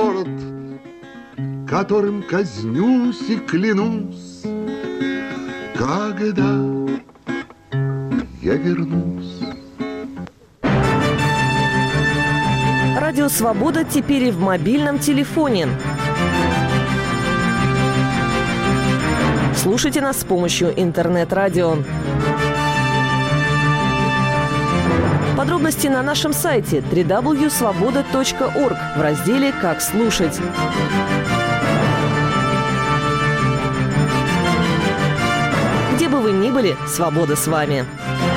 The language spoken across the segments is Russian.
город, которым казнюсь и клянусь, когда я вернусь. Радио «Свобода» теперь и в мобильном телефоне. Слушайте нас с помощью интернет-радио. Подробности на нашем сайте www.svoboda.org в разделе «Как слушать». Где бы вы ни были, свобода с вами.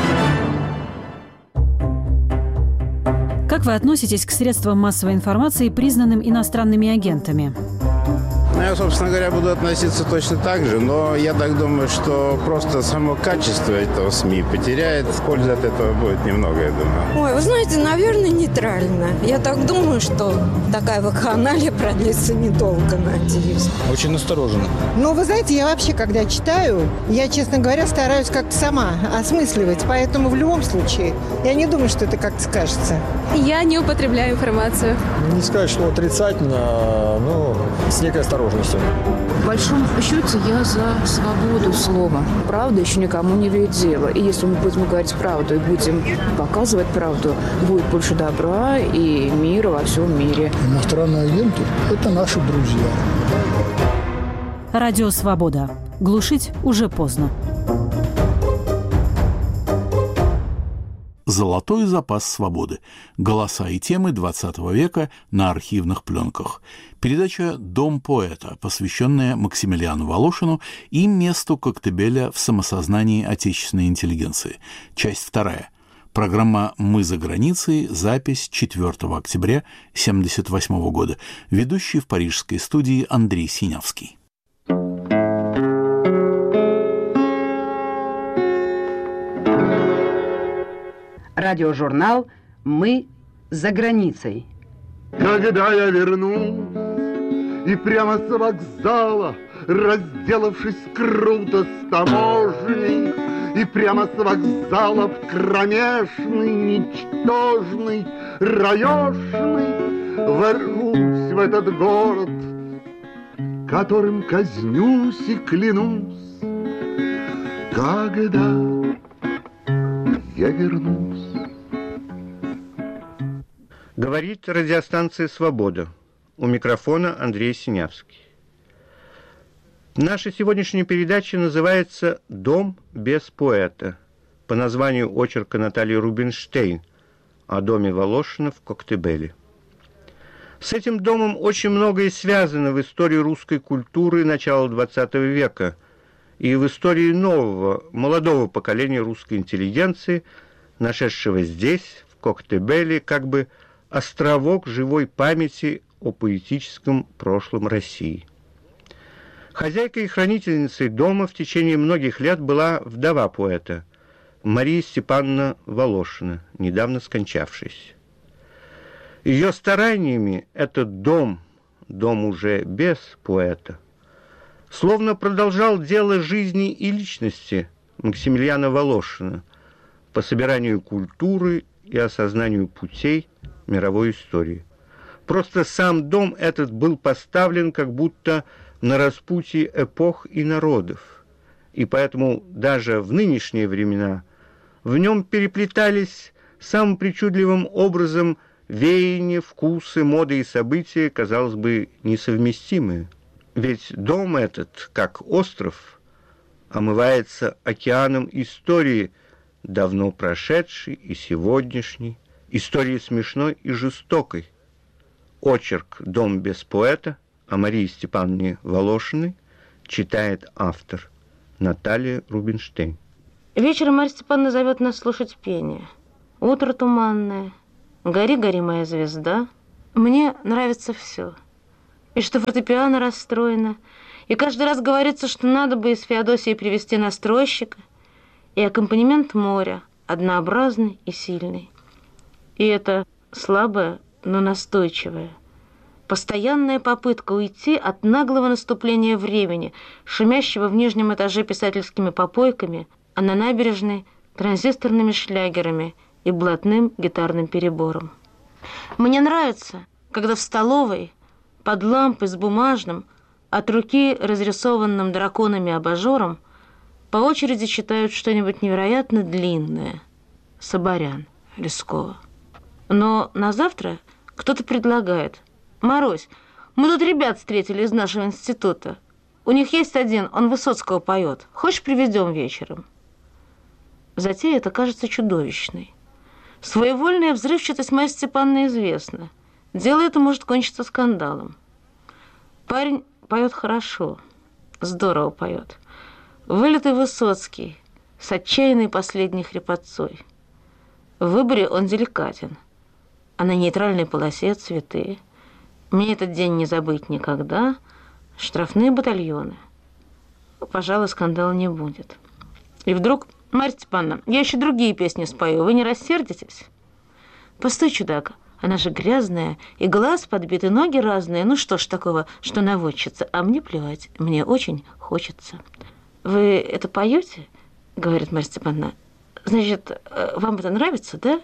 Как вы относитесь к средствам массовой информации, признанным иностранными агентами? Я, собственно говоря, буду относиться точно так же, но я так думаю, что просто само качество этого СМИ потеряет. Пользы от этого будет немного, я думаю. Ой, вы знаете, наверное, нейтрально. Я так думаю, что такая вакханалия продлится недолго, надеюсь. Очень настороженно. Ну, вы знаете, я вообще, когда читаю, я, честно говоря, стараюсь как-то сама осмысливать. Поэтому в любом случае, я не думаю, что это как-то скажется. Я не употребляю информацию. Не сказать, что отрицательно, но с некой осторожностью. В большом счете я за свободу слова. Правда еще никому не имеет дела. И если мы будем говорить правду и будем показывать правду, будет больше добра и мира во всем мире. Иностранные агенты – это наши друзья. Радио «Свобода». Глушить уже поздно. Золотой запас свободы. Голоса и темы XX века на архивных пленках. Передача «Дом поэта», посвященная Максимилиану Волошину и месту Коктебеля в самосознании отечественной интеллигенции. Часть 2. Программа «Мы за границей», запись 4 октября 1978 года. Ведущий в парижской студии Андрей Синявский. Радиожурнал «Мы за границей». Когда я вернусь, и прямо с вокзала, разделавшись круто с таможней, и прямо с вокзала в кромешный, ничтожный, раешный, ворвусь в этот город, которым казнюсь и клянусь, когда я вернусь. Говорит радиостанция «Свобода». У микрофона Андрей Синявский. Наша сегодняшняя передача называется «Дом без поэта» по названию очерка Натальи Рубинштейн о доме Волошина в Коктебеле. С этим домом очень многое связано в истории русской культуры начала XX века и в истории нового, молодого поколения русской интеллигенции, нашедшего здесь, в Коктебеле, как бы островок живой памяти о поэтическом прошлом России. Хозяйкой и хранительницей дома в течение многих лет была вдова поэта Мария Степановна Волошина, недавно скончавшаяся. Ее стараниями этот дом уже без поэта, словно продолжал дело жизни и личности Максимилиана Волошина по собиранию культуры и осознанию путей мировой истории. Просто сам дом этот был поставлен как будто на распутье эпох и народов, и поэтому даже в нынешние времена в нем переплетались самым причудливым образом веяния, вкусы, моды и события, казалось бы, несовместимые. Ведь дом этот, как остров, омывается океаном истории, давно прошедшей и сегодняшней, истории смешной и жестокой. Очерк «Дом без поэта» о Марии Степановне Волошиной читает автор Наталья Рубинштейн. Вечером Марья Степановна зовет нас слушать пение. Утро туманное, гори, гори, моя звезда. Мне нравится все. И что фортепиано расстроено, и каждый раз говорится, что надо бы из Феодосии привезти настройщика, и аккомпанемент моря, однообразный и сильный. И это слабое, но настойчивое. Постоянная попытка уйти от наглого наступления времени, шумящего в нижнем этаже писательскими попойками, а на набережной транзисторными шлягерами и блатным гитарным перебором. Мне нравится, когда в столовой под лампой с бумажным, от руки разрисованным драконами абажуром, по очереди читают что-нибудь невероятно длинное. Соборян, Лескова. Но на завтра кто-то предлагает: «Марусь, мы тут ребят встретили из нашего института. У них есть один, он Высоцкого поет. Хочешь, приведем вечером?» Затея эта кажется чудовищной. Своевольная взрывчатость Марьи Степановны известна. Дело это может кончиться скандалом. Парень поет хорошо, здорово поет. Вылитый Высоцкий, с отчаянной последней хрипотцой. В выборе он деликатен, а на нейтральной полосе цветы. Мне этот день не забыть никогда. Штрафные батальоны. Пожалуй, скандала не будет. И вдруг: «Марья Степановна, я еще другие песни спою, вы не рассердитесь?» «Постой, чудак, она же грязная, и глаз подбит, и ноги разные. Ну что ж такого, что наводчица? А мне плевать, мне очень хочется». «Вы это поете?» — говорит Марья Степановна. «Значит, вам это нравится, да?»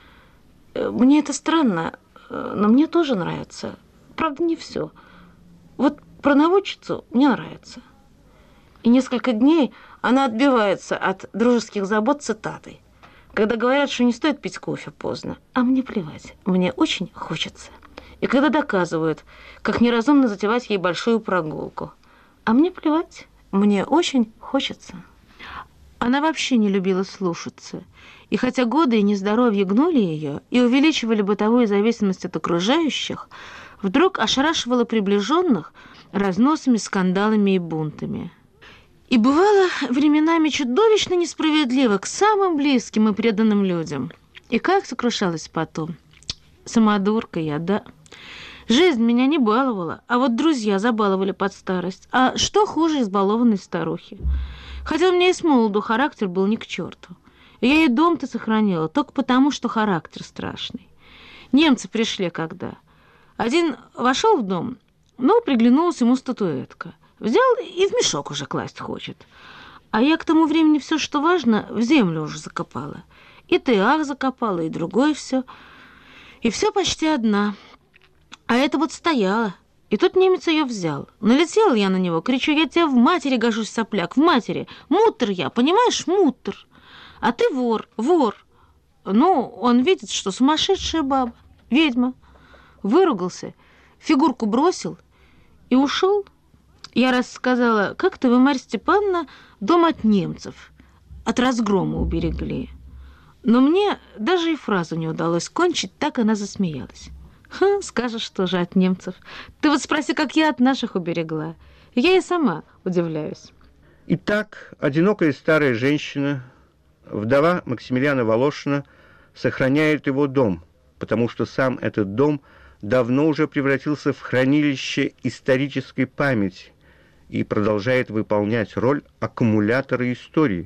«Мне это странно, но мне тоже нравится. Правда, не все. Вот про наводчицу мне нравится». И несколько дней она отбивается от дружеских забот цитатой, когда говорят, что не стоит пить кофе поздно. А мне плевать, мне очень хочется. И когда доказывают, как неразумно затевать ей большую прогулку. А мне плевать, мне очень хочется. Она вообще не любила слушаться. И хотя годы и нездоровье гнули ее и увеличивали бытовую зависимость от окружающих, вдруг ошарашивала приближенных разносами, скандалами и бунтами. И бывало временами чудовищно несправедливо к самым близким и преданным людям. И как сокрушалась потом. Самодурка я, да. Жизнь меня не баловала, а вот друзья забаловали под старость. А что хуже избалованной старухи? Хотя у меня и с молоду характер был ни к черту. Я и дом-то сохранила только потому, что характер страшный. Немцы пришли когда. Один вошел в дом, но приглянулась ему статуэтка. Взял и в мешок уже класть хочет. А я к тому времени все, что важно, в землю уже закопала. И тыах закопала, и другое все. И все почти одна. А это вот стояла. И тут немец ее взял. Налетела я на него, кричу: «Я тебе в матери гожусь, сопляк, в матери! Мутр я, понимаешь, мутр! А ты вор, вор!» Ну, он видит, что сумасшедшая баба, ведьма. Выругался, фигурку бросил и ушел. Я раз сказала: «Как-то вы, Марья Степановна, дом от немцев, от разгрома уберегли». Но мне даже и фразу не удалось кончить, так она засмеялась. «Ха, скажешь тоже от немцев. Ты вот спроси, как я от наших уберегла. Я и сама удивляюсь». Итак, одинокая старая женщина, вдова Максимилиана Волошина, сохраняет его дом, потому что сам этот дом давно уже превратился в хранилище исторической памяти и продолжает выполнять роль аккумулятора истории.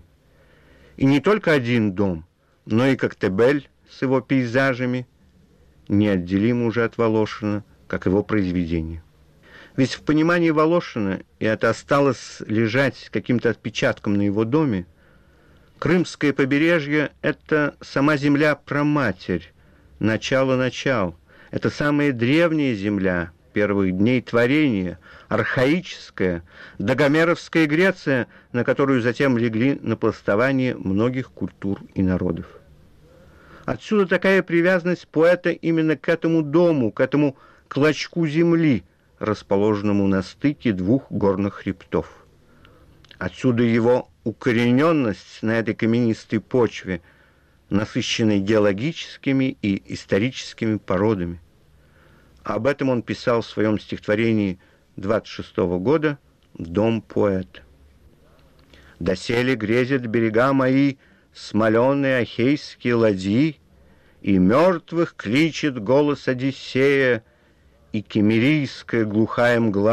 И не только один дом, но и Коктебель с его пейзажами неотделимы уже от Волошина, как его произведение. Ведь в понимании Волошина, и это осталось лежать каким-то отпечатком на его доме, Крымское побережье – это сама земля-праматерь, начало-начал. Это самая древняя земля первых дней творения, архаическая, догомеровская Греция, на которую затем легли напластование многих культур и народов. Отсюда такая привязанность поэта именно к этому дому, к этому клочку земли, расположенному на стыке двух горных хребтов. Отсюда его укорененность на этой каменистой почве, насыщенной геологическими и историческими породами. Об этом он писал в своем стихотворении 26-го года «Дом поэта». «Доселе грезят берега мои смоленые ахейские ладьи, и мертвых кличет голос Одиссея, и киммерийская глухая мгла